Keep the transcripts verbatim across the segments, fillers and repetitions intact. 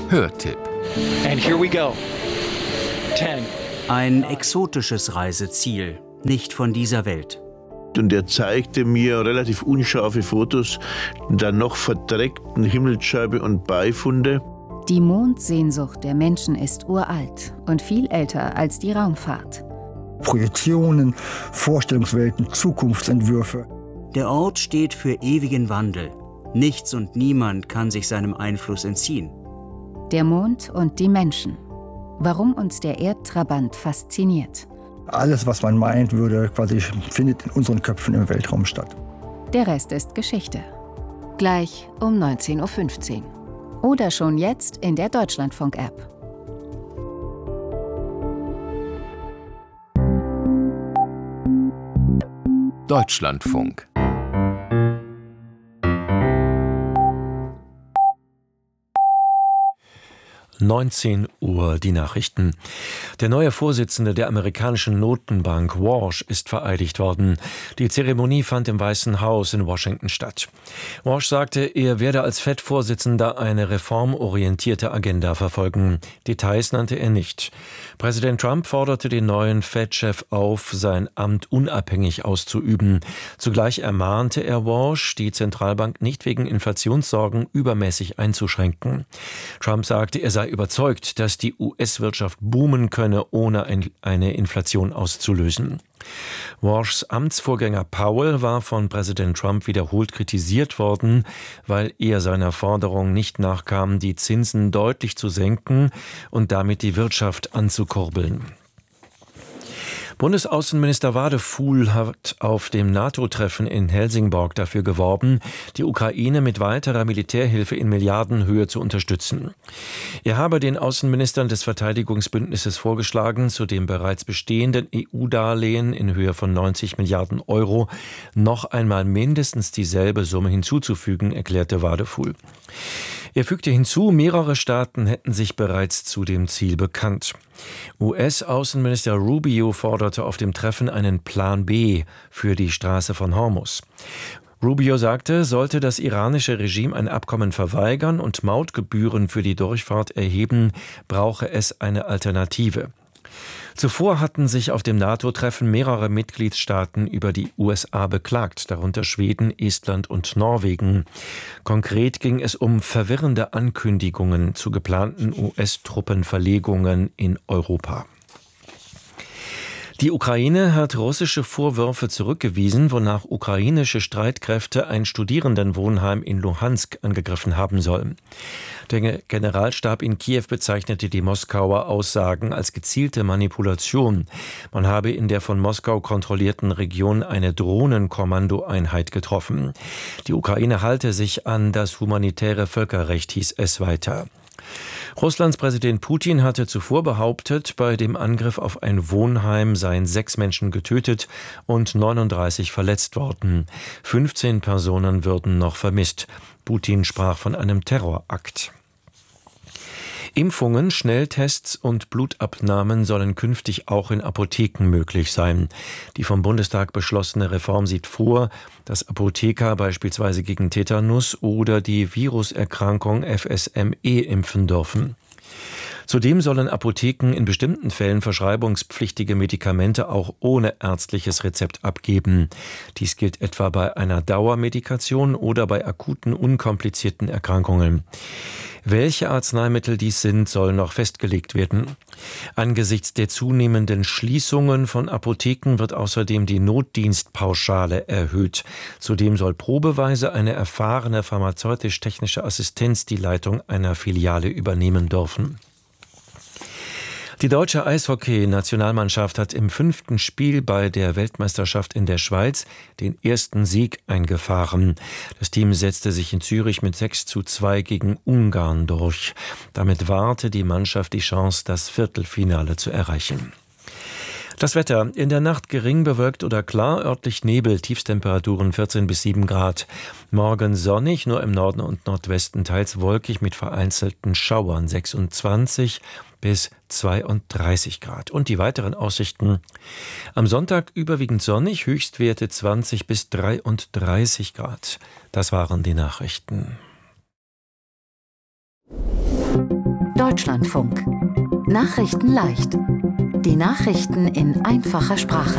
Hörtipp. And here we go. Ten. Ein exotisches Reiseziel, nicht von dieser Welt. Und er zeigte mir relativ unscharfe Fotos der noch verdreckten Himmelsscheibe und Beifunde. Die Mondsehnsucht der Menschen ist uralt und viel älter als die Raumfahrt. Projektionen, Vorstellungswelten, Zukunftsentwürfe. Der Ort steht für ewigen Wandel. Nichts und niemand kann sich seinem Einfluss entziehen. Der Mond und die Menschen. Warum uns der Erdtrabant fasziniert. Alles, was man meint, würde quasi findet in unseren Köpfen im Weltraum statt. Der Rest ist Geschichte. Gleich um neunzehn Uhr fünfzehn. Oder schon jetzt in der Deutschlandfunk-App. Deutschlandfunk. neunzehn Uhr die Nachrichten. Der neue Vorsitzende der amerikanischen Notenbank, Walsh, ist vereidigt worden. Die Zeremonie fand im Weißen Haus in Washington statt. Walsh sagte, er werde als Fed-Vorsitzender eine reformorientierte Agenda verfolgen. Details nannte er nicht. Präsident Trump forderte den neuen Fed-Chef auf, sein Amt unabhängig auszuüben. Zugleich ermahnte er Walsh, die Zentralbank nicht wegen Inflationssorgen übermäßig einzuschränken. Trump sagte, er sei überzeugt, dass die U S-Wirtschaft boomen könne, ohne eine Inflation auszulösen. Walshs Amtsvorgänger Powell war von Präsident Trump wiederholt kritisiert worden, weil er seiner Forderung nicht nachkam, die Zinsen deutlich zu senken und damit die Wirtschaft anzukurbeln. Bundesaußenminister Wadefuhl hat auf dem NATO-Treffen in Helsingborg dafür geworben, die Ukraine mit weiterer Militärhilfe in Milliardenhöhe zu unterstützen. Er habe den Außenministern des Verteidigungsbündnisses vorgeschlagen, zu dem bereits bestehenden E U-Darlehen in Höhe von neunzig Milliarden Euro noch einmal mindestens dieselbe Summe hinzuzufügen, erklärte Wadefuhl. Er fügte hinzu, mehrere Staaten hätten sich bereits zu dem Ziel bekannt. U S-Außenminister Rubio forderte auf dem Treffen einen Plan B für die Straße von Hormuz. Rubio sagte, sollte das iranische Regime ein Abkommen verweigern und Mautgebühren für die Durchfahrt erheben, brauche es eine Alternative. Zuvor hatten sich auf dem NATO-Treffen mehrere Mitgliedstaaten über die U S A beklagt, darunter Schweden, Estland und Norwegen. Konkret ging es um verwirrende Ankündigungen zu geplanten U S-Truppenverlegungen in Europa. Die Ukraine hat russische Vorwürfe zurückgewiesen, wonach ukrainische Streitkräfte ein Studierendenwohnheim in Luhansk angegriffen haben sollen. Der Generalstab in Kiew bezeichnete die Moskauer Aussagen als gezielte Manipulation. Man habe in der von Moskau kontrollierten Region eine Drohnenkommandoeinheit getroffen. Die Ukraine halte sich an das humanitäre Völkerrecht, hieß es weiter. Russlands Präsident Putin hatte zuvor behauptet, bei dem Angriff auf ein Wohnheim seien sechs Menschen getötet und neununddreißig verletzt worden. fünfzehn Personen würden noch vermisst. Putin sprach von einem Terrorakt. Impfungen, Schnelltests und Blutabnahmen sollen künftig auch in Apotheken möglich sein. Die vom Bundestag beschlossene Reform sieht vor, dass Apotheker beispielsweise gegen Tetanus oder die Viruserkrankung F S M E impfen dürfen. Zudem sollen Apotheken in bestimmten Fällen verschreibungspflichtige Medikamente auch ohne ärztliches Rezept abgeben. Dies gilt etwa bei einer Dauermedikation oder bei akuten, unkomplizierten Erkrankungen. Welche Arzneimittel dies sind, soll noch festgelegt werden. Angesichts der zunehmenden Schließungen von Apotheken wird außerdem die Notdienstpauschale erhöht. Zudem soll probeweise eine erfahrene pharmazeutisch-technische Assistenz die Leitung einer Filiale übernehmen dürfen. Die deutsche Eishockey-Nationalmannschaft hat im fünften Spiel bei der Weltmeisterschaft in der Schweiz den ersten Sieg eingefahren. Das Team setzte sich in Zürich mit sechs zu zwei gegen Ungarn durch. Damit wahrte die Mannschaft die Chance, das Viertelfinale zu erreichen. Das Wetter: in der Nacht gering bewölkt oder klar, örtlich Nebel, Tiefstemperaturen vierzehn bis sieben Grad. Morgen sonnig, nur im Norden und Nordwesten teils wolkig mit vereinzelten Schauern, sechsundzwanzig bis zweiunddreißig Grad. Und die weiteren Aussichten: am Sonntag überwiegend sonnig, Höchstwerte zwanzig bis dreiunddreißig Grad. Das waren die Nachrichten. Deutschlandfunk. Nachrichten leicht. Die Nachrichten in einfacher Sprache.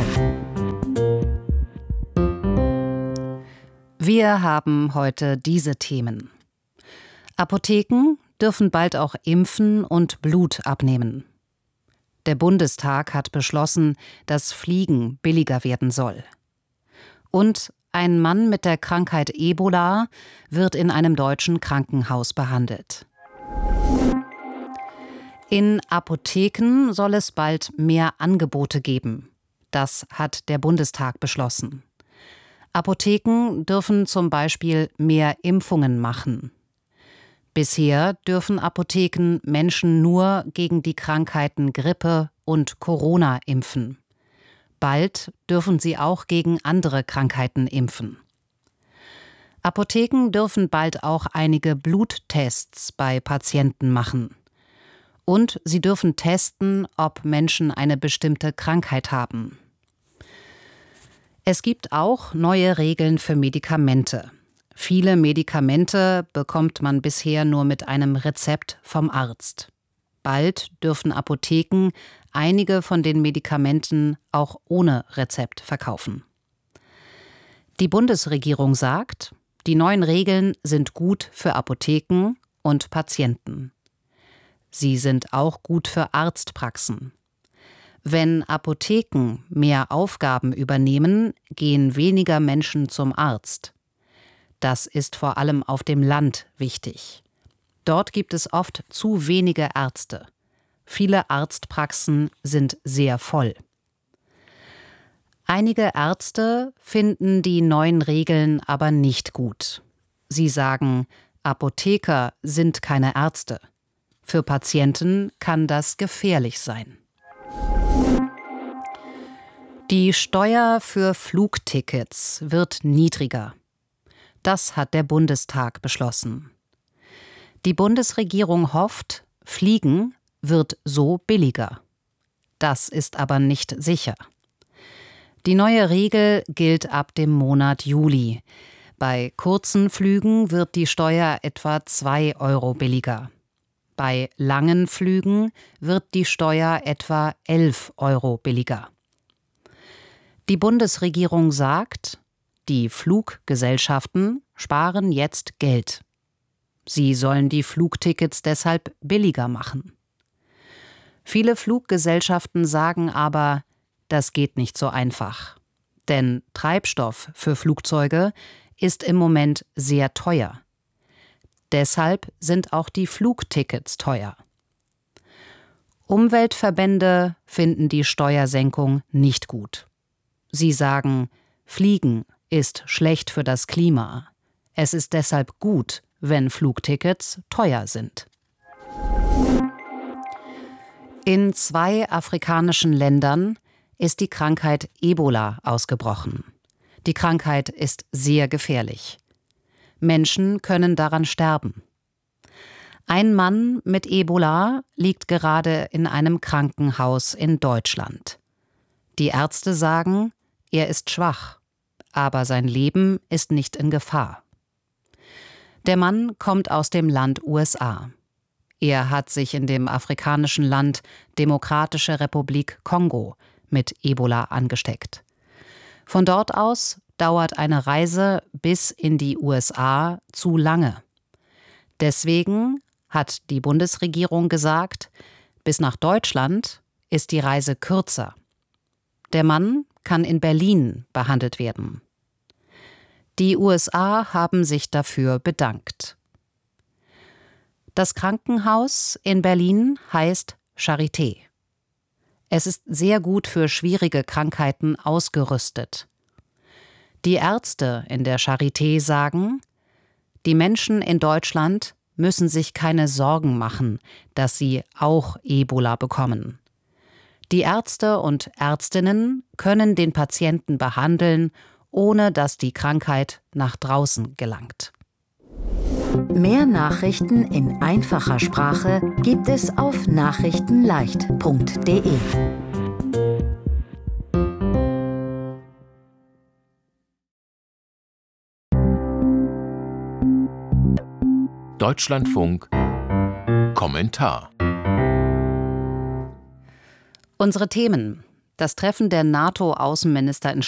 Wir haben heute diese Themen. Apotheken dürfen bald auch impfen und Blut abnehmen. Der Bundestag hat beschlossen, dass Fliegen billiger werden soll. Und ein Mann mit der Krankheit Ebola wird in einem deutschen Krankenhaus behandelt. In Apotheken soll es bald mehr Angebote geben. Das hat der Bundestag beschlossen. Apotheken dürfen zum Beispiel mehr Impfungen machen. Bisher dürfen Apotheken Menschen nur gegen die Krankheiten Grippe und Corona impfen. Bald dürfen sie auch gegen andere Krankheiten impfen. Apotheken dürfen bald auch einige Bluttests bei Patienten machen. Und sie dürfen testen, ob Menschen eine bestimmte Krankheit haben. Es gibt auch neue Regeln für Medikamente. Viele Medikamente bekommt man bisher nur mit einem Rezept vom Arzt. Bald dürfen Apotheken einige von den Medikamenten auch ohne Rezept verkaufen. Die Bundesregierung sagt, die neuen Regeln sind gut für Apotheken und Patienten. Sie sind auch gut für Arztpraxen. Wenn Apotheken mehr Aufgaben übernehmen, gehen weniger Menschen zum Arzt. Das ist vor allem auf dem Land wichtig. Dort gibt es oft zu wenige Ärzte. Viele Arztpraxen sind sehr voll. Einige Ärzte finden die neuen Regeln aber nicht gut. Sie sagen, Apotheker sind keine Ärzte. Für Patienten kann das gefährlich sein. Die Steuer für Flugtickets wird niedriger. Das hat der Bundestag beschlossen. Die Bundesregierung hofft, Fliegen wird so billiger. Das ist aber nicht sicher. Die neue Regel gilt ab dem Monat Juli. Bei kurzen Flügen wird die Steuer etwa zwei Euro billiger. Bei langen Flügen wird die Steuer etwa elf Euro billiger. Die Bundesregierung sagt, die Fluggesellschaften sparen jetzt Geld. Sie sollen die Flugtickets deshalb billiger machen. Viele Fluggesellschaften sagen aber, das geht nicht so einfach. Denn Treibstoff für Flugzeuge ist im Moment sehr teuer. Deshalb sind auch die Flugtickets teuer. Umweltverbände finden die Steuersenkung nicht gut. Sie sagen, Fliegen ist schlecht für das Klima. Es ist deshalb gut, wenn Flugtickets teuer sind. In zwei afrikanischen Ländern ist die Krankheit Ebola ausgebrochen. Die Krankheit ist sehr gefährlich. Menschen können daran sterben. Ein Mann mit Ebola liegt gerade in einem Krankenhaus in Deutschland. Die Ärzte sagen, er ist schwach, aber sein Leben ist nicht in Gefahr. Der Mann kommt aus dem Land U S A. Er hat sich in dem afrikanischen Land Demokratische Republik Kongo mit Ebola angesteckt. Von dort aus dauert eine Reise bis in die U S A zu lange. Deswegen hat die Bundesregierung gesagt, bis nach Deutschland ist die Reise kürzer. Der Mann kann in Berlin behandelt werden. Die U S A haben sich dafür bedankt. Das Krankenhaus in Berlin heißt Charité. Es ist sehr gut für schwierige Krankheiten ausgerüstet. Die Ärzte in der Charité sagen, die Menschen in Deutschland müssen sich keine Sorgen machen, dass sie auch Ebola bekommen. Die Ärzte und Ärztinnen können den Patienten behandeln, ohne dass die Krankheit nach draußen gelangt. Mehr Nachrichten in einfacher Sprache gibt es auf nachrichtenleicht punkt de. Deutschlandfunk Kommentar Unsere Themen: Das Treffen der NATO-Außenminister in